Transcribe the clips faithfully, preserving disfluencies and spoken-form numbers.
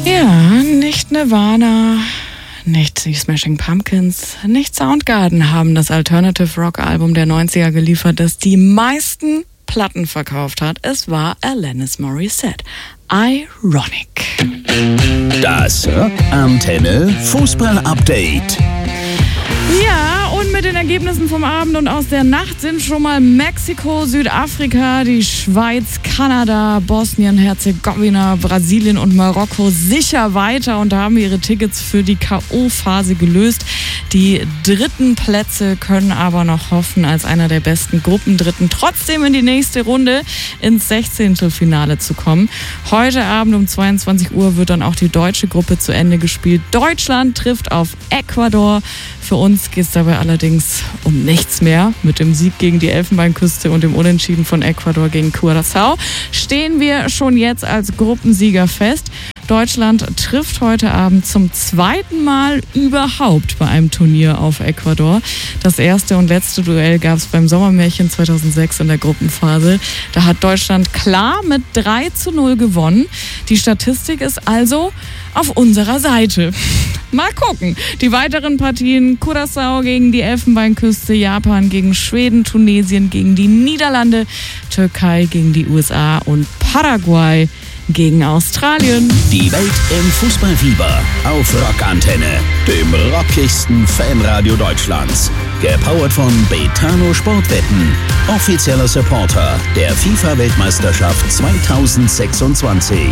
Ja, nicht Nirvana, nicht die Smashing Pumpkins, nicht Soundgarden haben das Alternative Rock Album der neunziger geliefert, das die meisten Platten verkauft hat. Es war Alanis Morissette. Ironic. Das Rockantenne Fußball-Update. Ja, und mit den Ergebnissen vom Abend und aus der Nacht sind schon mal Mexiko, Südafrika, die Schweiz, Kanada, Bosnien, Herzegowina, Brasilien und Marokko sicher weiter und haben ihre Tickets für die K O-Phase gelöst. Die dritten Plätze können aber noch hoffen, als einer der besten Gruppendritten trotzdem in die nächste Runde ins Sechzehntelfinale zu kommen. Heute Abend um zweiundzwanzig Uhr wird dann auch die deutsche Gruppe zu Ende gespielt. Deutschland trifft auf Ecuador. Für uns geht es dabei allerdings um nichts mehr. Mit dem Sieg gegen die Elfenbeinküste und dem Unentschieden von Ecuador gegen Curaçao stehen wir schon jetzt als Gruppensieger fest. Deutschland trifft heute Abend zum zweiten Mal überhaupt bei einem Turnier auf Ecuador. Das erste und letzte Duell gab es beim Sommermärchen zweitausendsechs in der Gruppenphase. Da hat Deutschland klar mit drei zu null gewonnen. Die Statistik ist also auf unserer Seite. Mal gucken. Die weiteren Partien: Curaçao gegen die Elfenbeinküste, Japan gegen Schweden, Tunesien gegen die Niederlande, Türkei gegen die U S A und Paraguay gegen Australien. Die Welt im Fußballfieber auf Rockantenne, dem rockigsten Fanradio Deutschlands. Gepowert von Betano Sportwetten, offizieller Supporter der FIFA-Weltmeisterschaft zweitausendsechsundzwanzig.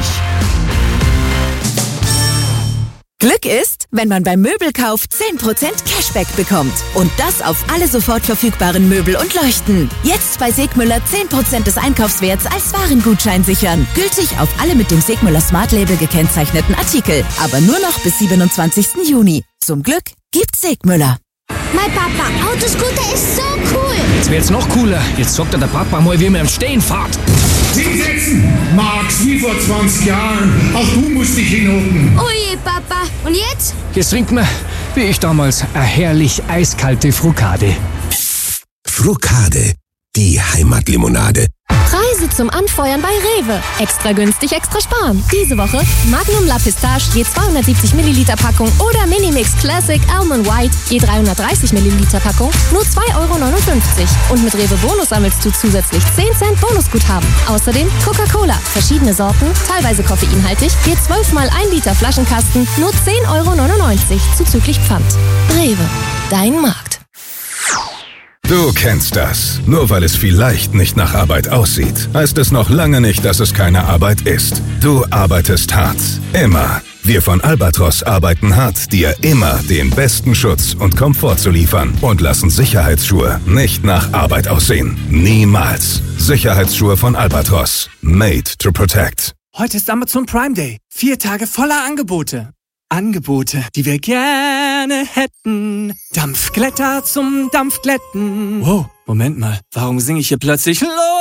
Glück ist, wenn man beim Möbelkauf zehn Prozent Cashback bekommt. Und das auf alle sofort verfügbaren Möbel und Leuchten. Jetzt bei Segmüller zehn Prozent des Einkaufswerts als Warengutschein sichern. Gültig auf alle mit dem Segmüller Smart Label gekennzeichneten Artikel. Aber nur noch bis siebenundzwanzigsten Juni. Zum Glück gibt's Segmüller. Mein Papa, Autoscooter ist so cool. Das wäre jetzt noch cooler. Jetzt sagt der Papa mal, wie man im Stehen fährt. Hinsetzen, Max, wie vor zwanzig Jahren. Auch du musst dich hinhocken. Oje, Papa. Und jetzt? Jetzt trinkt man, wie ich damals, eine herrlich eiskalte Frukade. Frukade, die Heimatlimonade. Preise zum Anfeuern bei Rewe. Extra günstig, extra sparen. Diese Woche Magnum La Pistache je zweihundertsiebzig Milliliter Packung oder Minimix Classic Almond White je dreihundertdreißig Milliliter Packung nur zwei Euro neunundfünfzig. Und mit Rewe Bonus sammelst du zusätzlich zehn Cent Bonusguthaben. Außerdem Coca-Cola, verschiedene Sorten, teilweise koffeinhaltig, je zwölf mal ein Liter Flaschenkasten nur zehn Euro neunundneunzig zuzüglich Pfand. Rewe, dein Markt. Du kennst das. Nur weil es vielleicht nicht nach Arbeit aussieht, heißt es noch lange nicht, dass es keine Arbeit ist. Du arbeitest hart. Immer. Wir von Albatros arbeiten hart, dir immer den besten Schutz und Komfort zu liefern und lassen Sicherheitsschuhe nicht nach Arbeit aussehen. Niemals. Sicherheitsschuhe von Albatros. Made to protect. Heute ist Amazon Prime Day. Vier Tage voller Angebote. Angebote, die wir gerne hätten. Dampfglätter zum Dampfglätten. Wow, Moment mal. Warum singe ich hier plötzlich los?